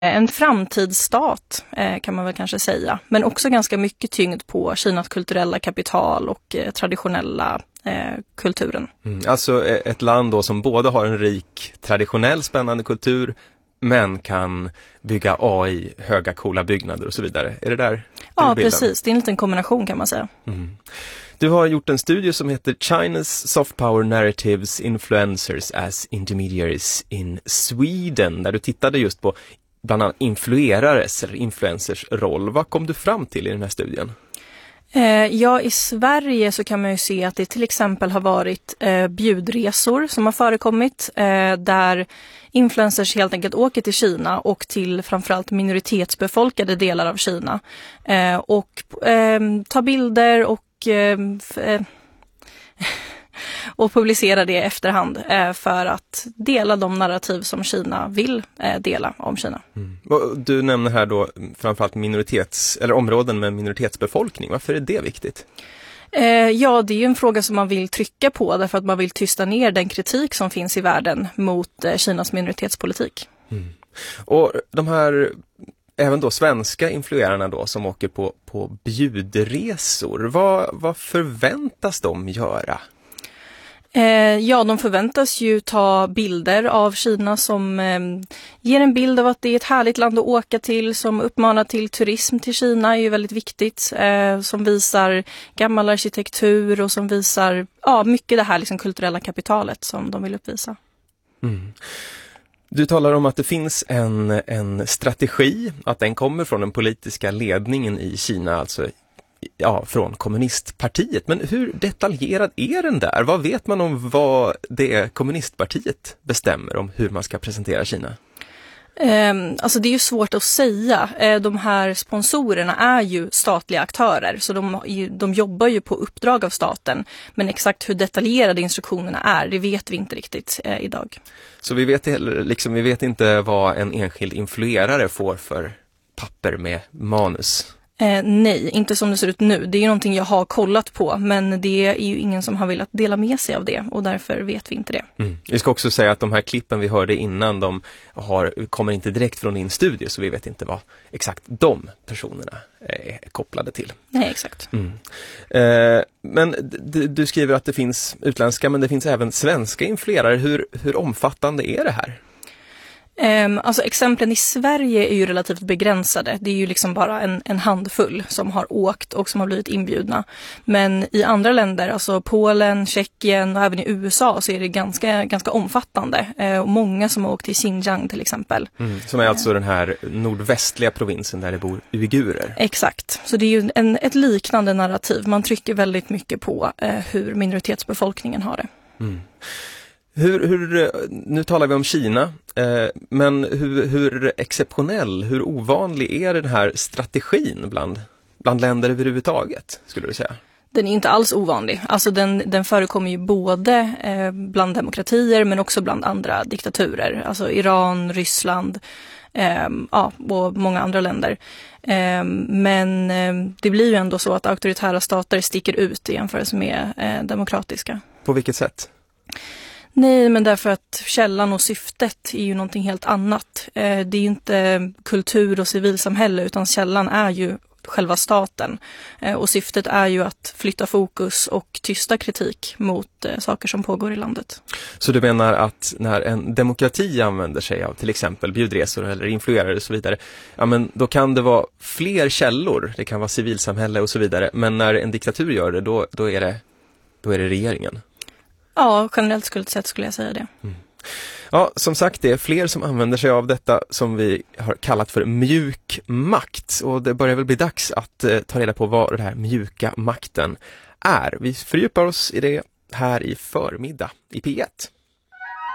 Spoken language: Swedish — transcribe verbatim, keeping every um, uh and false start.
En framtidsstat eh, kan man väl kanske säga, men också ganska mycket tyngd på Kinas kulturella kapital och eh, traditionella eh, kulturen. Mm, alltså ett land då som både har en rik traditionell spännande kultur men kan bygga A I, höga coola byggnader och så vidare. Är det där? Ja, precis. Det är en liten kombination kan man säga. Mm. Du har gjort en studie som heter China's Soft Power Narratives Influencers as Intermediaries in Sweden, där du tittade just på bland annat influerares eller influencers roll. Vad kom du fram till i den här studien? Eh, ja, i Sverige så kan man ju se att det till exempel har varit eh, bjudresor som har förekommit eh, där influencers helt enkelt åker till Kina och till framförallt minoritetsbefolkade delar av Kina eh, och eh, tar bilder och eh, f- och publicera det i efterhand eh, för att dela de narrativ som Kina vill eh, dela om Kina. Mm. Du nämner här då framförallt minoritets eller områden med minoritetsbefolkning. Varför är det viktigt? Eh, ja, det är ju en fråga som man vill trycka på därför att man vill tysta ner den kritik som finns i världen mot eh, Kinas minoritetspolitik. Mm. Och de här även då svenska influerarna då som åker på, på bjudresor, vad, vad förväntas de göra? Eh, ja, de förväntas ju ta bilder av Kina som eh, ger en bild av att det är ett härligt land att åka till, som uppmanar till turism till Kina är ju väldigt viktigt, eh, som visar gammal arkitektur och som visar ja, mycket det här liksom, kulturella kapitalet som de vill uppvisa. Mm. Du talar om att det finns en, en strategi, att den kommer från den politiska ledningen i Kina, alltså ja, från kommunistpartiet. Men hur detaljerad är den där? Vad vet man om vad det kommunistpartiet bestämmer om hur man ska presentera Kina? Um, alltså det är ju svårt att säga. Uh, de här sponsorerna är ju statliga aktörer så de, de jobbar ju på uppdrag av staten. Men exakt hur detaljerade instruktionerna är, det vet vi inte riktigt uh, idag. Så vi vet, liksom, vi vet inte vad en enskild influerare får för papper med manus? Eh, nej, inte som det ser ut nu. Det är ju någonting jag har kollat på, men det är ju ingen som har velat dela med sig av det och därför vet vi inte det. Mm. Vi ska också säga att de här klippen vi hörde innan, de har, kommer inte direkt från din studie, så vi vet inte vad exakt de personerna är kopplade till. Nej, exakt. Mm. Eh, men d- du skriver att det finns utländska, men det finns även svenska influerare. Hur, hur omfattande är det här? Um, alltså exemplen i Sverige är ju relativt begränsade. Det är ju liksom bara en, en handfull som har åkt och som har blivit inbjudna. Men i andra länder, alltså Polen, Tjeckien och även i U S A så är det ganska, ganska omfattande. Uh, och många som har åkt till Xinjiang till exempel. Mm, som är alltså uh, den här nordvästliga provinsen där det bor uigurer. Exakt, så det är ju en, ett liknande narrativ. Man trycker väldigt mycket på uh, hur minoritetsbefolkningen har det. Mm. Hur, hur, nu talar vi om Kina, eh, men hur, hur exceptionell, hur ovanlig är den här strategin bland, bland länder överhuvudtaget, skulle du säga? Den är inte alls ovanlig. Alltså den, den förekommer ju både eh, bland demokratier men också bland andra diktaturer. Alltså Iran, Ryssland eh, ja, och många andra länder. Eh, men eh, det blir ju ändå så att auktoritära stater sticker ut i jämförelse med eh, demokratiska. På vilket sätt? Nej, men därför att källan och syftet är ju någonting helt annat. Eh, det är ju inte kultur och civilsamhälle utan källan är ju själva staten. Eh, och syftet är ju att flytta fokus och tysta kritik mot eh, saker som pågår i landet. Så du menar att när en demokrati använder sig av till exempel bjudresor eller influerare och så vidare, ja, men då kan det vara fler källor, det kan vara civilsamhälle och så vidare, men när en diktatur gör det, då, då, är, det, då är det regeringen? Ja, generellt skulle, sett skulle jag säga det. Mm. Ja, som sagt, det är fler som använder sig av detta som vi har kallat för mjuk makt. Och det börjar väl bli dags att eh, ta reda på vad den här mjuka makten är. Vi fördjupar oss i det här i förmiddag i P ett.